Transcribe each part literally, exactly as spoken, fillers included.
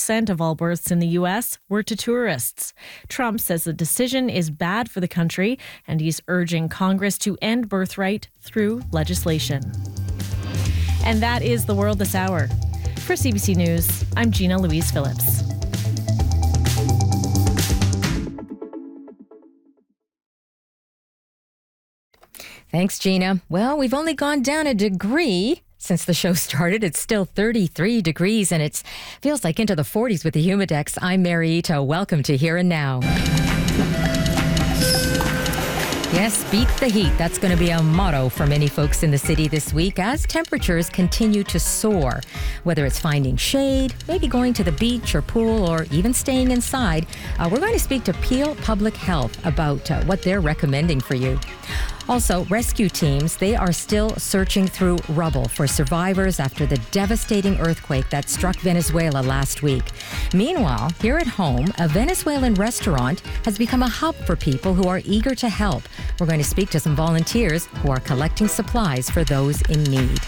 percent of all births in the U S were to tourists. Trump says the decision is bad for the country, and he's urging Congress to end birthright through legislation. And that is the world this hour. For C B C News, I'm Gina Louise Phillips. Thanks, Gina. Well, we've only gone down a degree since the show started. It's still thirty-three degrees, and it feels like into the forties with the Humidex. I'm Mary Ito. Welcome to Here and Now. Yes, beat the heat. That's going to be a motto for many folks in the city this week as temperatures continue to soar. Whether it's finding shade, maybe going to the beach or pool, or even staying inside, uh, we're going to speak to Peel Public Health about uh, what they're recommending for you. Also, rescue teams, they are still searching through rubble for survivors after the devastating earthquake that struck Venezuela last week. Meanwhile, here at home, a Venezuelan restaurant has become a hub for people who are eager to help. We're going to speak to some volunteers who are collecting supplies for those in need.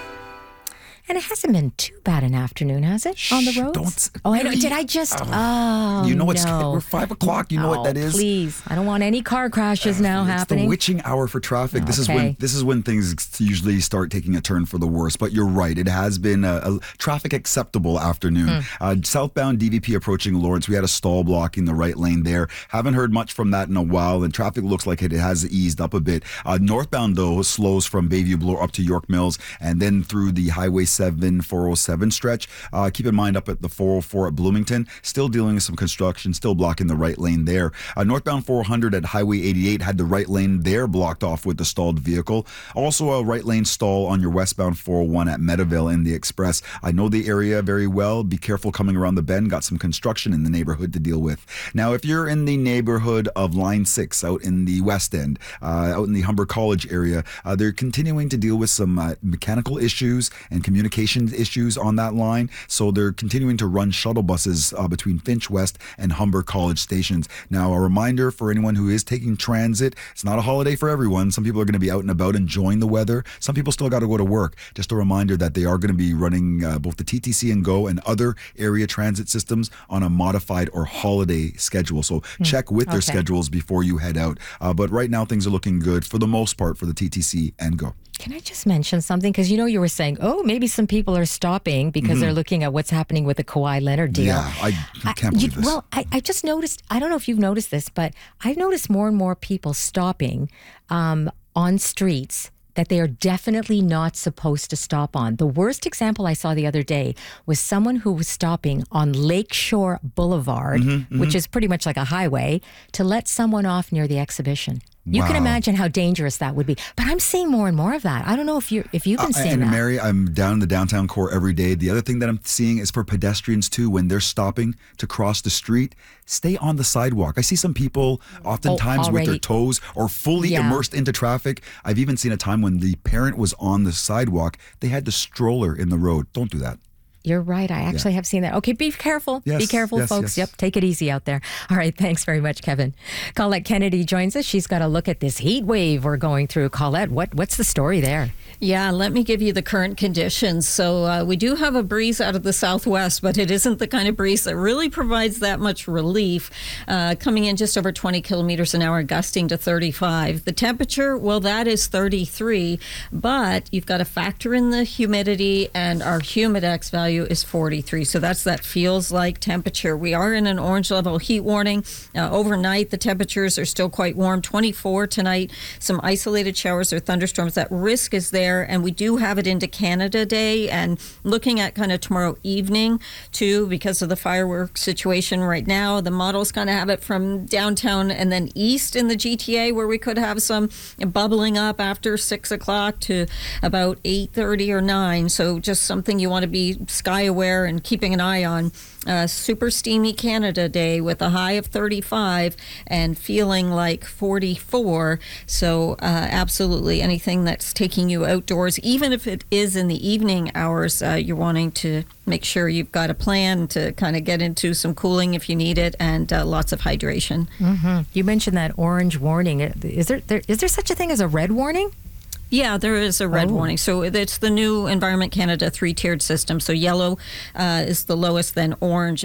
And it hasn't been too bad an afternoon, has it? Shh, on the roads? Don't, oh, I know. Did I just? Oh, oh you know no. it's we're five o'clock. You know oh, what that is. Please, I don't want any car crashes uh, now it's happening. It's the witching hour for traffic. Okay. This is when this is when things usually start taking a turn for the worse. But you're right. It has been a, a traffic acceptable afternoon. Mm. Uh, southbound D V P approaching Lawrence. We had a stall blocking the right lane there. Haven't heard much from that in a while, and traffic looks like it has eased up a bit. Uh, northbound though slows from Bayview Bloor up to York Mills, and then through the Highway seven four oh seven stretch. Uh, keep in mind up at the four oh four at Bloomington, still dealing with some construction, still blocking the right lane there. Uh, northbound four hundred at Highway eighty-eight had the right lane there blocked off with the stalled vehicle. Also a right lane stall on your westbound four oh one at Meadowville in the Express. I know the area very well. Be careful coming around the bend. Got some construction in the neighborhood to deal with. Now, if you're in the neighborhood of Line six out in the West End, uh, out in the Humber College area, uh, they're continuing to deal with some uh, mechanical issues and communication issues on that line, so they're continuing to run shuttle buses uh, between Finch West and Humber College stations. Now, a reminder for anyone who is taking transit, it's not a holiday for everyone. Some people are going to be out and about enjoying the weather. Some people still got to go to work. Just a reminder that they are going to be running uh, both the T T C and GO and other area transit systems on a modified or holiday schedule. So mm. check with their okay. schedules before you head out. Uh, but right now, things are looking good for the most part for the T T C and GO. Can I just mention something? Because you know you were saying, oh, maybe some people are stopping because mm-hmm. they're looking at what's happening with the Kawhi Leonard deal. Yeah, I, I can't I, believe you, this. Well, I, I just noticed, I don't know if you've noticed this, but I've noticed more and more people stopping um, on streets that they are definitely not supposed to stop on. The worst example I saw the other day was someone who was stopping on Lakeshore Boulevard, mm-hmm, mm-hmm. which is pretty much like a highway, to let someone off near the exhibition. You wow. can imagine how dangerous that would be. But I'm seeing more and more of that. I don't know if you if you've been uh, seeing and that. And Mary, I'm down in the downtown core every day. The other thing that I'm seeing is for pedestrians too, when they're stopping to cross the street, stay on the sidewalk. I see some people oftentimes oh, with their toes or fully yeah. immersed into traffic. I've even seen a time when the parent was on the sidewalk. They had the stroller in the road. Don't do that. You're right. I actually yeah. have seen that. Okay, be careful. Yes, be careful, yes, folks. yes. Yep, take it easy out there. All right, thanks very much, Kevin. Colette Kennedy joins us. She's got a look at this heat wave we're going through. Colette, what, what's the story there? Yeah, let me give you the current conditions. So uh, we do have a breeze out of the southwest, but it isn't the kind of breeze that really provides that much relief. Uh, coming in just over twenty kilometers an hour, gusting to thirty-five. The temperature, well, that is thirty-three, but you've got to factor in the humidity, and our Humidex value is forty-three. So that's that feels like temperature. We are in an orange level heat warning. Uh, overnight, the temperatures are still quite warm. twenty-four tonight. Some isolated showers or thunderstorms. That risk is there. And we do have it into Canada Day, and looking at kind of tomorrow evening too, because of the fireworks situation right now. The models kind of have it from downtown and then east in the G T A, where we could have some bubbling up after six o'clock to about eight thirty or nine. So just something you want to be sky aware and keeping an eye on. Uh, super steamy Canada Day with a high of thirty-five and feeling like forty-four. So uh, absolutely anything that's taking you outdoors, even if it is in the evening hours, uh, you're wanting to make sure you've got a plan to kind of get into some cooling if you need it, and uh, lots of hydration. Mm-hmm. You mentioned that orange warning. Is there, there is there such a thing as a red warning? Yeah, there is a red oh. warning. So it's the new Environment Canada three-tiered system. So yellow uh, is the lowest, then orange,